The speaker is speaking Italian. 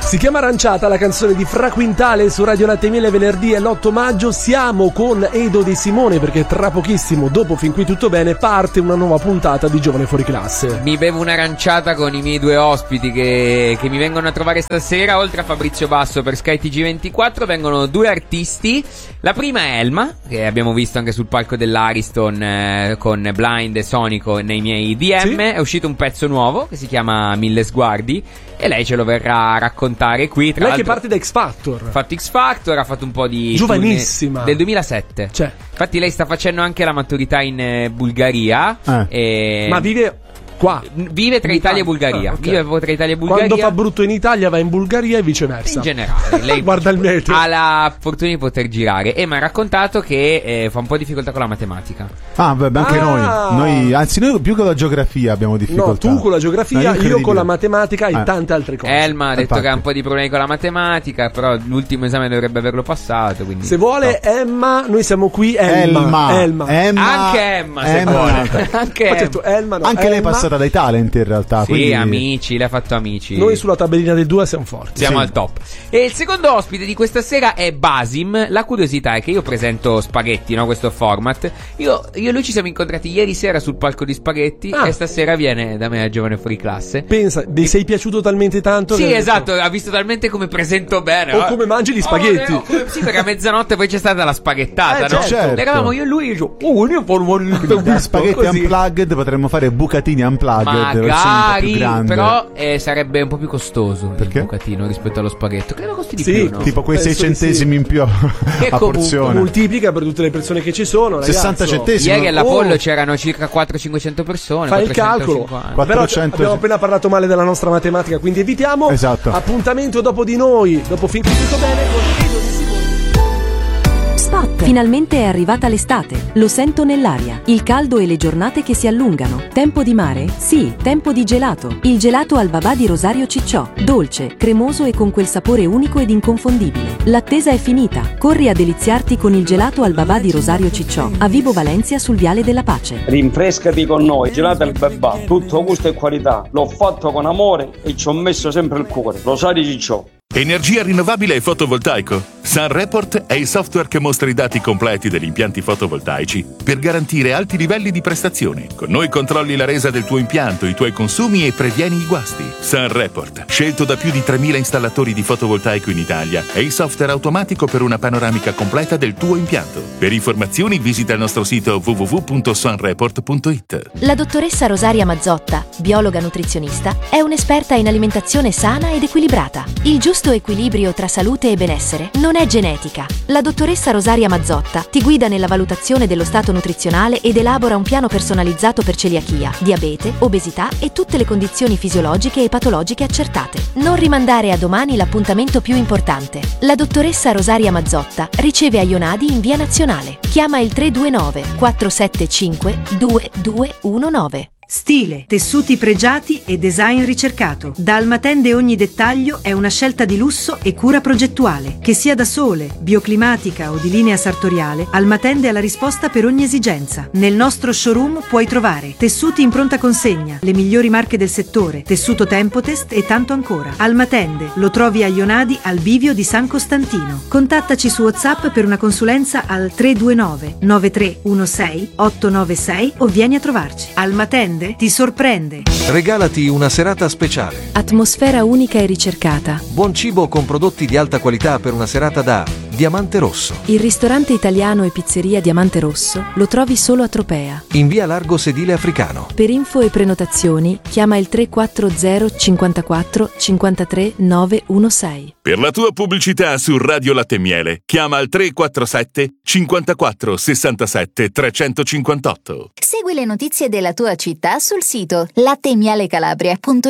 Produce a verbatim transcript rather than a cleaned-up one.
Si chiama Aranciata la canzone di Fra Quintale su Radio Latte e Miele. Venerdì è l'otto maggio, siamo con Edo De Simone perché tra pochissimo, dopo Fin qui tutto bene, parte una nuova puntata di Giovane Fuori Classe. Mi bevo un'aranciata con i miei due ospiti che, che mi vengono a trovare stasera. Oltre a Fabrizio Basso per Sky T G ventiquattro vengono due artisti. La prima è Elma, che abbiamo visto anche sul palco dell'Ariston eh, con Blind e Sonico nei miei D M. Sì? È uscito un pezzo nuovo che si chiama Mille Sguardi e lei ce lo verrà a raccontare qui. Tra lei che parte da X Factor. Ha fatto X Factor, ha fatto un po' di giovanissima del duemilasette. Cioè. Infatti lei sta facendo anche la maturità in eh, Bulgaria. Eh. E... Ma vive qua. Vive tra in Italia e Bulgaria. Ah, okay. Vive tra Italia e Bulgaria. Quando fa brutto in Italia va in Bulgaria e viceversa. In generale, lei guarda il meteo. Ha la fortuna di poter girare e mi ha raccontato che eh, fa un po' di difficoltà con la matematica. Ah, beh, anche ah. noi. Noi, anzi, noi più con la geografia abbiamo difficoltà. No, tu con la geografia, no, io con la matematica e eh. tante altre cose. Elma ha detto Infatti. che ha un po' di problemi con la matematica, però l'ultimo esame dovrebbe averlo passato. Quindi... Se vuole no. Emma, noi siamo qui. Elma. Elma. Elma. Emma. Anche Emma, se Emma. vuole. Anche Emma. Detto, Elma no. Anche Elma. lei è passata dai talent in realtà. Sì, quindi... amici, lei ha fatto amici. Noi sulla tabellina del due siamo forti. Siamo sì. al top. E il secondo ospite di questa sera è Basim. La curiosità è che io presento Spaghetti, no? Questo format. Io, io e lui ci siamo incontrati ieri sera sul palco di Spaghetti ah. e stasera viene da me a Giovane Fuori Classe. Pensa, vi sei piaciuto talmente tanto? Sì, che esatto, detto... ha visto talmente come presento bene. O come mangi gli spaghetti. Oh, come... Sì, perché a mezzanotte poi c'è stata la spaghettata, eh, no? Certo. Eravamo io e lui e io, oh, io ho da spaghetti così. Unplugged potremmo fare bucatini unplugged. Magari, però eh, sarebbe un po' più costoso perché? Il bucatino rispetto allo spaghetto. Credo costi di sì, più, no? Tipo quei sei centesimi sì. in più a, a porzione. Moltiplica per tutte le persone che ci sono, ragazzo. sessanta centesimi. Ieri all'Apollo oh. c'erano circa quattrocento-cinquecento persone. Fai il calcolo. quattrocento Però abbiamo appena parlato male della nostra matematica, quindi evitiamo. Esatto. Appuntamento dopo di noi, dopo Fin qui tutto bene con Edo Di Simone. Spot. Finalmente è arrivata l'estate. Lo sento nell'aria. Il caldo e le giornate che si allungano. Tempo di mare? Sì, tempo di gelato. Il gelato al babà di Rosario Cicciò. Dolce, cremoso e con quel sapore unico ed inconfondibile. L'attesa è finita. Corri a deliziarti con il gelato al babà di Rosario Cicciò. A Vibo Valencia sul Viale della Pace. Rinfrescati con noi. Gelato al babà. Tutto gusto e qualità. L'ho fatto con amore e ci ho messo sempre il cuore. Rosario Cicciò. Energia rinnovabile e fotovoltaico. SunReport è il software che mostra i dati completi degli impianti fotovoltaici per garantire alti livelli di prestazione. Con noi controlli la resa del tuo impianto, i tuoi consumi e previeni i guasti. SunReport, scelto da più di tremila installatori di fotovoltaico in Italia, è il software automatico per una panoramica completa del tuo impianto. Per informazioni visita il nostro sito w w w punto sunreport punto i t. La dottoressa Rosaria Mazzotta, biologa nutrizionista, è un'esperta in alimentazione sana ed equilibrata. Il giusto equilibrio tra salute e benessere non è genetica. La dottoressa Rosaria Mazzotta ti guida nella valutazione dello stato nutrizionale ed elabora un piano personalizzato per celiachia, diabete, obesità e tutte le condizioni fisiologiche e patologiche accertate. Non rimandare a domani l'appuntamento più importante. La dottoressa Rosaria Mazzotta riceve a Ionadi in via Nazionale. Chiama il tre due nove quattro sette cinque due due uno nove. Stile, tessuti pregiati e design ricercato. Da Almatende ogni dettaglio è una scelta di lusso e cura progettuale. Che sia da sole, bioclimatica o di linea sartoriale, Almatende ha la risposta per ogni esigenza. Nel nostro showroom puoi trovare tessuti in pronta consegna, le migliori marche del settore, tessuto Tempotest e tanto ancora. Almatende lo trovi a Ionadi al bivio di San Costantino. Contattaci su WhatsApp per una consulenza al tre due nove nove tre uno sei otto nove sei o vieni a trovarci. Almatende ti sorprende. Regalati una serata speciale. Atmosfera unica e ricercata. Buon cibo con prodotti di alta qualità per una serata da Diamante Rosso. Il ristorante italiano e pizzeria Diamante Rosso lo trovi solo a Tropea. In via Largo Sedile Africano. Per info e prenotazioni chiama il tre quattro zero cinquantaquattro cinquantatré nove uno sei. Per la tua pubblicità su Radio Latte e Miele chiama al tre quattro sette cinquantaquattro sessantasette trecentocinquantotto. Segui le notizie della tua città sul sito latte e miele calabria punto